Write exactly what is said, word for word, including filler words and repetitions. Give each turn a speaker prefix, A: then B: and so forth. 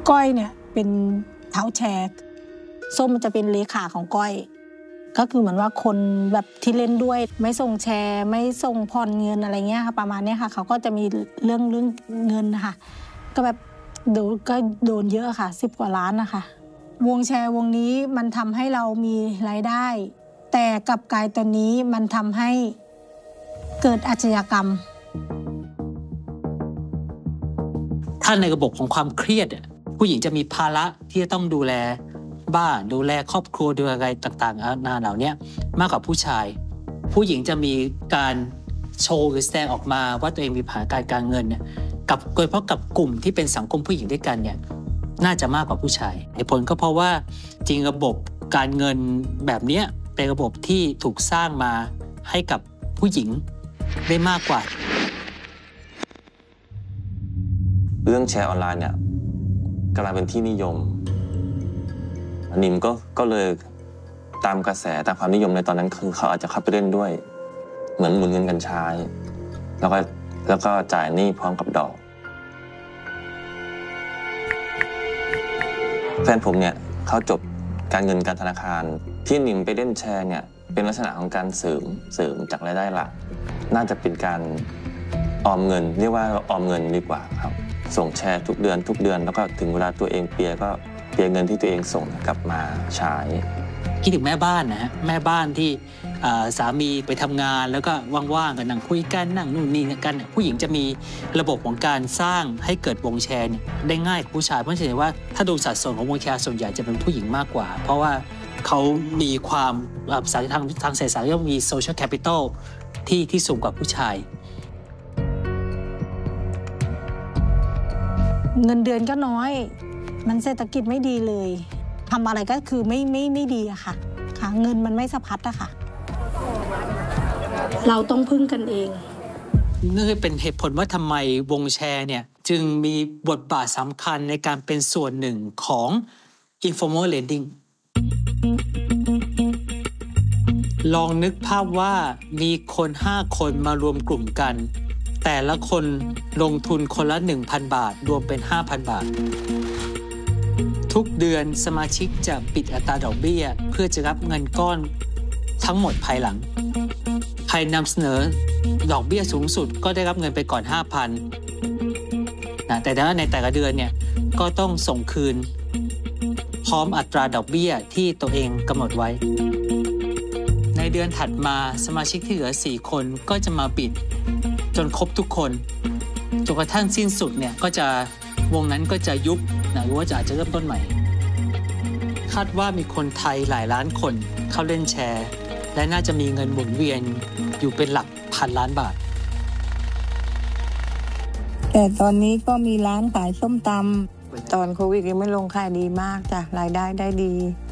A: ก้อยเนี่ยเป็นเท้าแชร์ส้มมันจะเป็นเลขาของก้อยก็คือเหมือนว่าคนแบบที่เล่นด้วยไม่ส่งแชร์ไม่ส่งผ่อนเงินอะไรเงี้ยค่ะประมาณนี้ค่ะเขาก็จะมีเรื่องเรื่องเงินนะคะก็แบบโดนก็โดนเยอะค่ะสิบกว่าล้านนะคะวงแชร์วงนี้มันทำให้เรามีรายได้แต่กลับกลายตอนนี้มันทำให้เกิดอาชญากรรม
B: ถ้าในระบบของความเครียดผู้หญิงจะมีภาระที่จะต้องดูแลบ้านดูแลครอบครัวดูแลอะไรต่างๆนานาเหล่านี้มากกว่าผู้ชายผู้หญิงจะมีการโชว์หรือแสดงออกมาว่าตัวเองมีปัญหาการการเงินเนี่ยกับโดยเฉพาะกับกลุ่มที่เป็นสังคมผู้หญิงด้วยกันเนี่ยน่าจะมากกว่าผู้ชายเหตุผลก็เพราะว่าจริงระบบการเงินแบบนี้เป็นระบบที่ถูกสร้างมาให้กับผู้หญิงได้มากกว่า
C: เรื่องแชร์ออนไลน์เนี่ยกลายเป็นที่นิยมนิมก็ก็เลยตามกระแสตามความนิยมในตอนนั้นคือเขาอาจจะเข้าไปเล่นด้วยเหมือนหมุนเงินกันใช้แล้วก็แล้วก็จ่ายหนี้พร้อมกับดอกแฟนผมเนี่ยเขาจบการเงินการธนาคารที่นิมไปเล่นแชร์เนี่ยเป็นลักษณะของการเสริมเสริมจากรายได้หลักน่าจะเป็นการออมเงินเรียกว่าออมเงินดีกว่าครับส่งแชร์ทุกเดือนทุกเดือนแล้วก็ถึงเวลาตัวเองเปียก็เปียเงินที่ตัวเองส่งกลับมาใช้
B: คิดถึงแม่บ้านนะฮะแม่บ้านที่สามีไปทำงานแล้วก็ว่างๆกันนั่งคุยกันนั่งนู่นนี่กันผู้หญิงจะมีระบบของการสร้างให้เกิดวงแชร์ได้ง่ายกว่าผู้ชายเพราะฉะนั้นว่าถ้าดูสัดส่วนของวงแชร์ส่วนใหญ่จะเป็นผู้หญิงมากกว่าเพราะว่าเขามีความสายทางทางเศรษฐศาสตร์เรียกว่ามี social capital ที่ที่สูงกว่าผู้ชาย
A: เงินเดือนก็น้อยมันเศรษฐกิจไม่ดีเลยทำอะไรก็คือไม่ไม่ไม่ดีอะค่ะค่ะเงินมันไม่สะพัดอะค่ะเราต้องพึ่งกันเอง
B: นี่เป็นเหตุผลว่าทำไมวงแชร์เนี่ยจึงมีบทบาทสำคัญในการเป็นส่วนหนึ่งของ informal lending ลองนึกภาพว่ามีคนห้าคนมารวมกลุ่มกันแต่ละคนลงทุนคนละ หนึ่งพัน บาทรวมเป็น ห้าพัน บาททุกเดือนสมาชิกจะปิดอัตราดอกเบี้ยเพื่อจะรับเงินก้อนทั้งหมดภายหลังใครนำเสนอดอกเบี้ยสูงสุดก็ได้รับเงินไปก่อน ห้าพัน นะแต่ในแต่ละเดือนเนี่ยก็ต้องส่งคืนพร้อมอัตราดอกเบี้ยที่ตัวเองกำหนดไว้ในเดือนถัดมาสมาชิกที่เหลือสี่คนก็จะมาปิดจนครบทุกคนจนกระทั่งสิ้นสุดเนี่ยก็จะวงนั้นก็จะยุบนะหรือว่าจะอาจจะเริ่มต้นใหม่คาดว่ามีคนไทยหลายล้านคนเข้าเล่นแชร์และน่าจะมีเงินหมุนเวียนอยู่เป็นหลักพันล้านบาท
D: แต่ตอนนี้ก็มีร้านขายส้มตำตอนโควิดยังไม่ลงขายดีมากจ้ะรายได้ได้ดี